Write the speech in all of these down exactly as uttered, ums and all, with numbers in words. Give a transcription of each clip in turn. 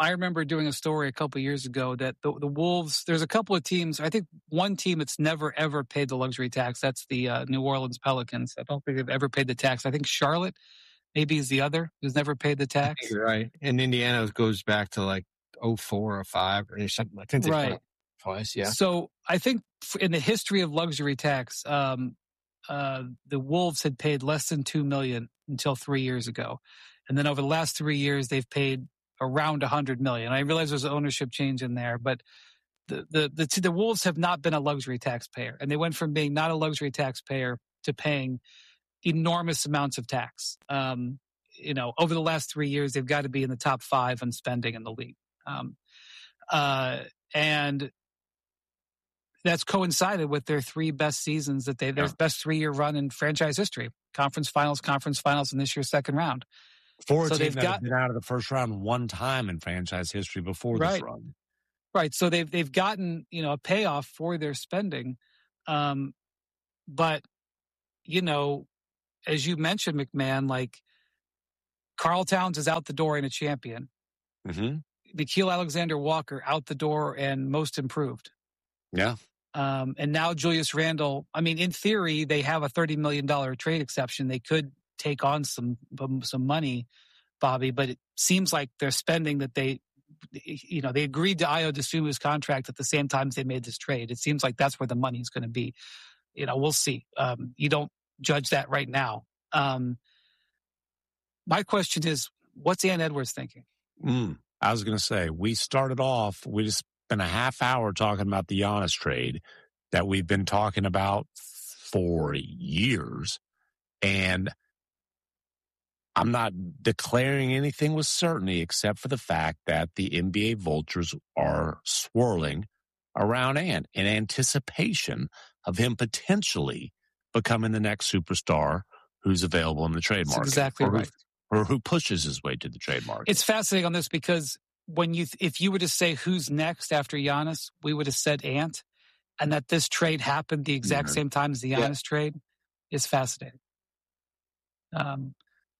I remember doing a story a couple of years ago that the, the Wolves, there's a couple of teams, I think one team that's never, ever paid the luxury tax. That's the uh, New Orleans Pelicans. I don't think they've ever paid the tax. I think Charlotte maybe is the other who's never paid the tax. You're right. And Indiana goes back to like oh four or five or something. I think they've right. done it twice, yeah. So I think in the history of luxury tax, um, uh, the Wolves had paid less than two million dollars until three years ago. And then over the last three years, they've paid around one hundred million dollars. I realize there's an ownership change in there, but the, the, the, the Wolves have not been a luxury taxpayer. And they went from being not a luxury taxpayer to paying enormous amounts of tax. Um, you know, over the last three years, they've got to be in the top five on spending in the league. Um, uh, and that's coincided with their three best seasons that they, their yeah. best three-year run in franchise history. Conference finals, conference finals, and this year's second round. For a so team that got, been out of the first round one time in franchise history before right, this run. Right. So they've they've gotten, you know, a payoff for their spending. Um, but, you know, as you mentioned, McMahon, like Karl Towns is out the door and a champion. Mm-hmm. Nickeil Alexander-Walker out the door and most improved. Yeah. Um, and now Julius Randle, I mean, in theory, they have a thirty million dollars trade exception. They could take on some some money, Bobby, but it seems like they're spending that they, you know, they agreed to Ayo Dosunmu's contract at the same time as they made this trade. It seems like that's where the money is going to be. You know, we'll see. Um, you don't judge that right now. Um, my question is, what's Ant Edwards thinking? Mm, I was going to say, we started off, we just spent a half hour talking about the Giannis trade that we've been talking about for years. And I'm not declaring anything with certainty except for the fact that the N B A vultures are swirling around Ant in anticipation of him potentially becoming the next superstar who's available in the trade market. That's exactly or right. Who, or who pushes his way to the trade market. It's fascinating on this because when you, if you were to say who's next after Giannis, we would have said Ant, and that this trade happened the exact mm-hmm. same time as the Giannis yeah. trade is fascinating. Um,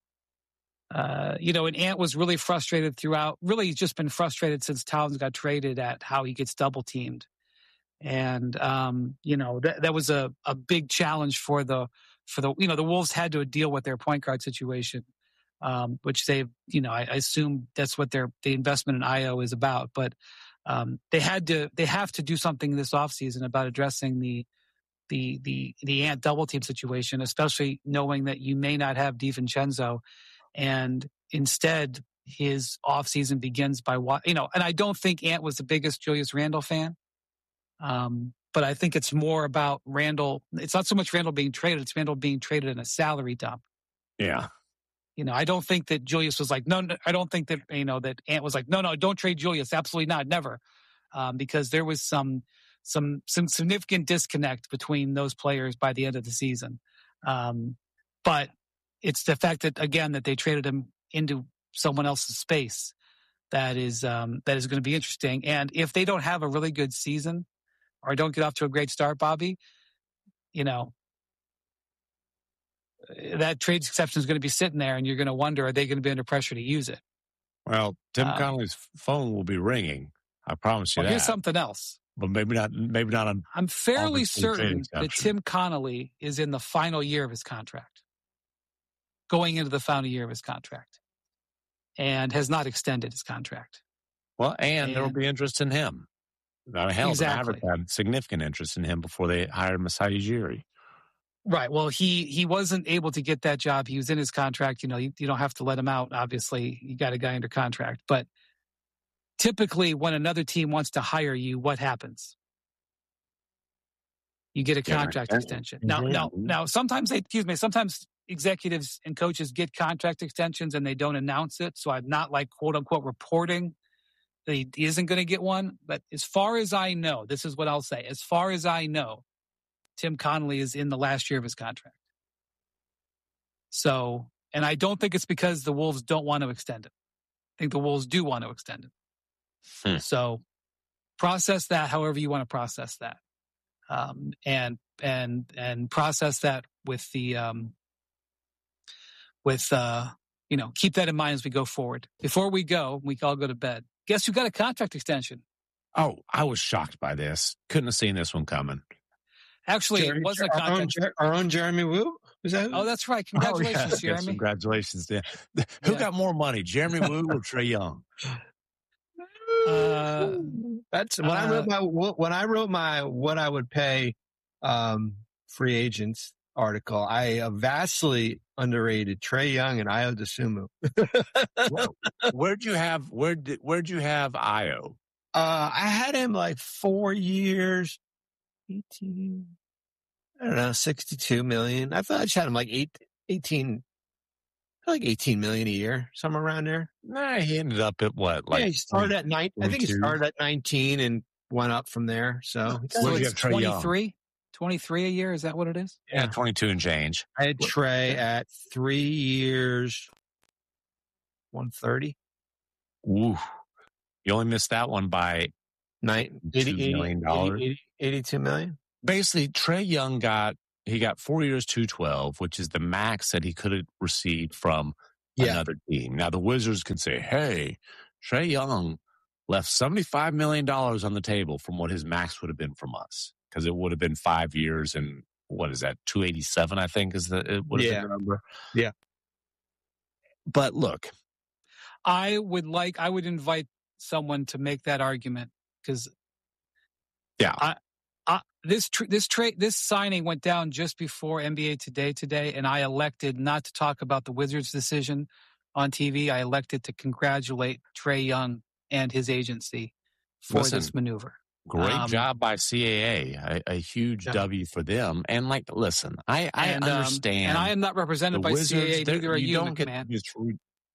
uh, you know, and Ant was really frustrated throughout, really he's just been frustrated since Towns got traded at how he gets double teamed. And, um, you know, that, that was a, a big challenge for the, for the, you know, the Wolves had to deal with their point guard situation, um, which they, you know, I, I assume that's what their, the investment in Ayo is about. But, um, they had to, they have to do something this offseason about addressing the, the, the, the Ant double team situation, especially knowing that you may not have DiVincenzo. And instead, his offseason begins by what, you know, and I don't think Ant was the biggest Julius Randle fan. Um, but I think it's more about Randle. It's not so much Randle being traded, it's Randle being traded in a salary dump. Yeah. You know, I don't think that Julius was like, no, no, I don't think that, you know, that Ant was like, no, no, don't trade Julius. Absolutely not. Never. Um, because there was some, some, some significant disconnect between those players by the end of the season. Um, but it's the fact that, again, that they traded him into someone else's space that is, um, that is going to be interesting. And if they don't have a really good season or don't get off to a great start, Bobby, you know, that trade exception is going to be sitting there and you're going to wonder, are they going to be under pressure to use it? Well, Tim um, Connolly's phone will be ringing. I promise you well, that. Here's something else. But maybe not, maybe not on. I'm fairly certain that Tim Connolly is in the final year of his contract, going into the final year of his contract, and has not extended his contract. Well, and, and there will be interest in him. Now, hell, exactly. the Mavericks had significant interest in him before they hired Masai Ujiri. Right. Well, he he wasn't able to get that job. He was in his contract. You know, you, you don't have to let him out. Obviously, you got a guy under contract. But typically, when another team wants to hire you, what happens? You get a contract yeah, extension. Now, mm-hmm. now, now. Sometimes they, excuse me. Sometimes executives and coaches get contract extensions and they don't announce it. So I'm not like quote unquote reporting that he isn't going to get one. But as far as I know, this is what I'll say. As far as I know, Tim Connolly is in the last year of his contract. So, and I don't think it's because the Wolves don't want to extend it. I think the Wolves do want to extend it. Hmm. So process that however you want to process that. Um, and, and, and process that with the, um, with, uh, you know, keep that in mind as we go forward. Before we go, we can all go to bed. Guess who got a contract extension? Oh, I was shocked by this. Couldn't have seen this one coming. Actually, Jeremy, it wasn't a our, own, contract. our own Jeremy Woo? Is that? Oh, that's right. Congratulations, oh, yeah. Jeremy. Yes, congratulations. Yeah. Who Yeah. got more money, Jeremy Woo or Trae Young? Uh, That's when I wrote uh, my when I wrote my what I would pay um, free agents article. I uh, vastly underrated Trae Young and Ayo Dosunmu. Where'd you have where did where'd you have Ayo? Uh, I had him like four years, eighteen, I don't know, sixty-two million. I thought I just had him like eight, eighteen, like eighteen million a year, somewhere around there. Nah, he ended up at what? Like yeah, he started at nine. I think he twenty-two? started at nineteen and went up from there. So so Where'd you it's have Trae Young? twenty-three? twenty-three a year? Is that what it is? yeah, twenty-two and change. I had Trey at three years, one thirty. Ooh. You only missed that one by Nine, two eighty, million eighty, dollars. eighty, eighty-two million. Basically, Trae Young got he got four years, two twelve, which is the max that he could have received from Yeah. another team. Now the Wizards can say, "Hey, Trae Young left seventy-five million dollars on the table from what his max would have been from us, because it would have been five years and what is that, two eighty-seven? I think is the it would have Yeah. been the number. Yeah. But look, I would like, I would invite someone to make that argument because yeah, I, I, this tr- this trade this signing went down just before N B A Today today, and I elected not to talk about the Wizards' decision on T V. I elected to congratulate Trae Young and his agency for Listen, this maneuver. great Um, job by C A A, a, a huge Yeah. W for them. And like, listen, I, I and, um, understand. and I am not represented the by Wizards, C A A. they're- Neither are you, don't get McMahon. just re-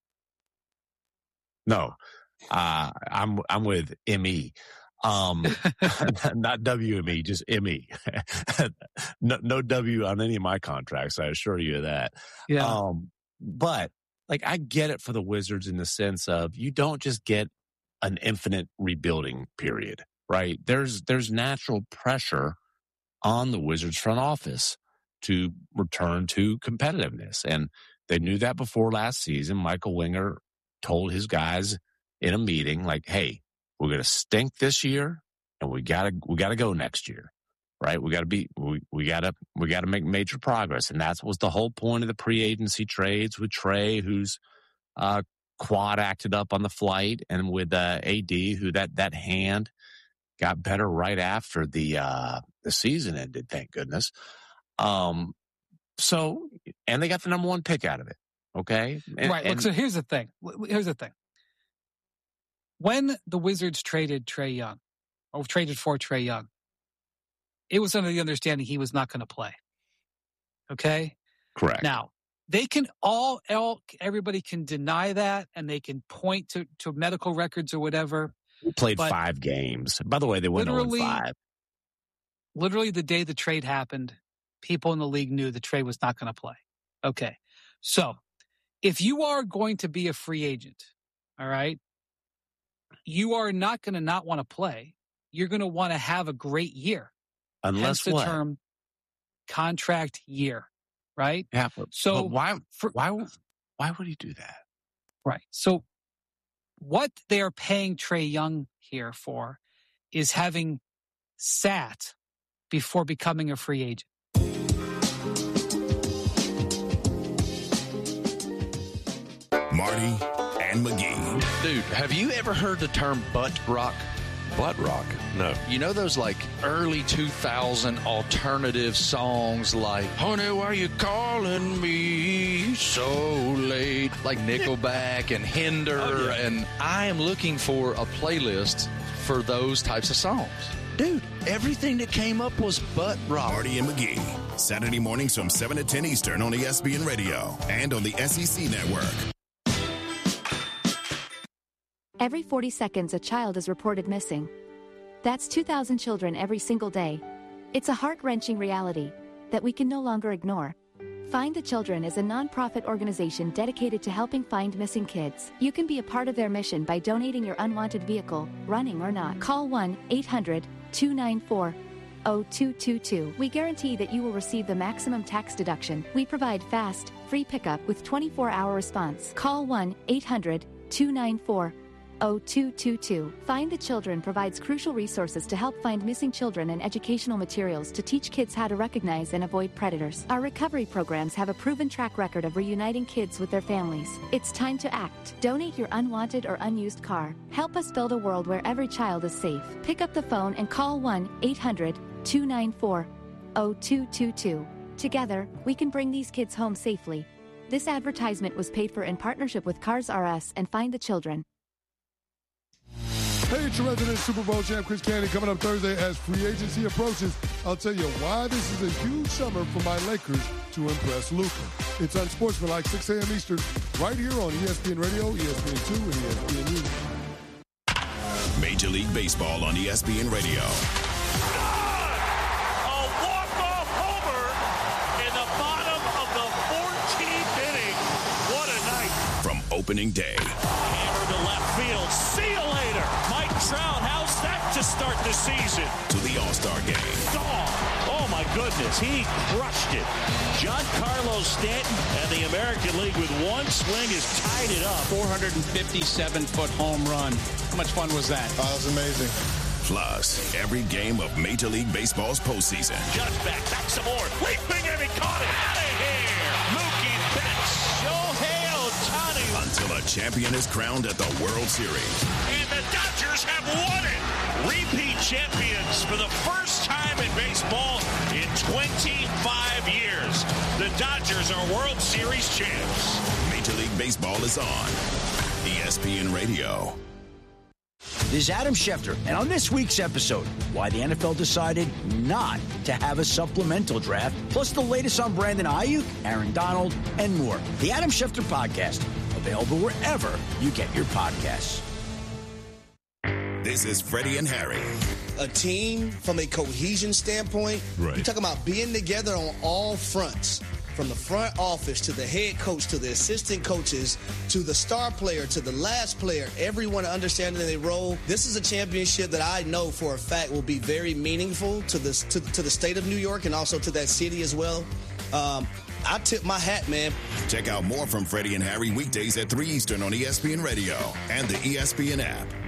no, uh, I'm I'm with M E, um, not W M E, just M E. no, no W on any of my contracts. I assure you of that. Yeah. Um, but like, I get it for the Wizards in the sense of you don't just get an infinite rebuilding period, right? There's there's natural pressure on the Wizards front office to return to competitiveness, and they knew that before last season. Michael Winger told his guys in a meeting, like, "Hey, we're going to stink this year, and we gotta we gotta go next year, right? We gotta be we we gotta we gotta make major progress." And that was the whole point of the pre-agency trades with Trae, who's uh, quad acted up on the flight, and with uh, A D, who that that hand got better right after the uh, the season ended. Thank goodness. Um, so, and they got the number one pick out of it. Okay, and, right. Look, and- so here's the thing. Here's the thing. When the Wizards traded Trae Young, or traded for Trae Young, it was under the understanding he was not going to play. Okay? correct. Now, they can all, all, everybody can deny that, and they can point to, to medical records or whatever. We played but five games. By the way, they went literally- oh and five. Literally the day the trade happened, people in the league knew the trade was not going to play. Okay. So, if you are going to be a free agent, all right, you are not going to not want to play. You're going to want to have a great year. Hence Unless the what? term contract year, right? Yeah, but, So but why? for, Why? Why would he do that? right. So what they are paying Trae Young here for is having sat before becoming a free agent. Marty and McGee. Dude, have you ever heard the term butt rock? Butt rock? No. You know those like early two thousand alternative songs like Honey, why you calling me so late? Like Nickelback and Hinder. Oh, yeah. And I am looking for a playlist for those types of songs. Dude, everything that came up was butt rock. Marty and McGee. Saturday mornings from seven to ten Eastern on E S P N Radio and on the S E C Network. Every forty seconds, a child is reported missing. That's two thousand children every single day. It's a heart-wrenching reality that we can no longer ignore. Find the Children is a non-profit organization dedicated to helping find missing kids. You can be a part of their mission by donating your unwanted vehicle, running or not. Call one eight hundred two nine four oh two two two. We guarantee that you will receive the maximum tax deduction. We provide fast, free pickup with twenty-four hour response. Call one eight hundred two nine four oh two two two. Find the Children provides crucial resources to help find missing children and educational materials to teach kids how to recognize and avoid predators. Our recovery programs have a proven track record of reuniting kids with their families. It's time to act. Donate your unwanted or unused car. Help us build a world where every child is safe. Pick up the phone and call one eight hundred two nine four oh two two two. Together, we can bring these kids home safely. This advertisement was paid for in partnership with Cars R Us and Find the Children. Hey, it's your resident Super Bowl champ, Chris Candy, coming up Thursday as free agency approaches. I'll tell you why this is a huge summer for my Lakers to impress Luka. It's Unsportsmanlike, six a.m. Eastern, right here on E S P N Radio, E S P N two, and E S P N News. Major League Baseball on E S P N Radio. A walk-off homer in the bottom of the fourteenth inning. What a night. From opening day. Hammer to left field. See you later. Mike Trout, how's that to start the season? To the All-Star game. Gone. Oh, my goodness. He crushed it. Giancarlo Stanton and the American League with one swing has tied it up. four hundred fifty-seven foot home run. How much fun was that? Oh, that was amazing. Plus, every game of Major League Baseball's postseason. Judge back, back some more. Leaping and he caught it. Out of here. Mookie Betts. Shohei Ohtani. Until a champion is crowned at the World Series. And the Dodgers have won it. Repeat champions for the first time in baseball in twenty-five years. The Dodgers are World Series champs. Major League Baseball is on E S P N Radio. This is Adam Schefter, and on this week's episode, why the N F L decided not to have a supplemental draft, plus the latest on Brandon Ayuk, Aaron Donald, and more. The Adam Schefter Podcast, available wherever you get your podcasts. This is Freddie and Harry. A team from a cohesion standpoint, right. You're talking about being together on all fronts. From the front office to the head coach to the assistant coaches to the star player to the last player, everyone understanding their role. This is a championship that I know for a fact will be very meaningful to the to, to the state of New York and also to that city as well. Um, I tip my hat, man. Check out more from Freddie and Harry weekdays at three Eastern on E S P N Radio and the E S P N app.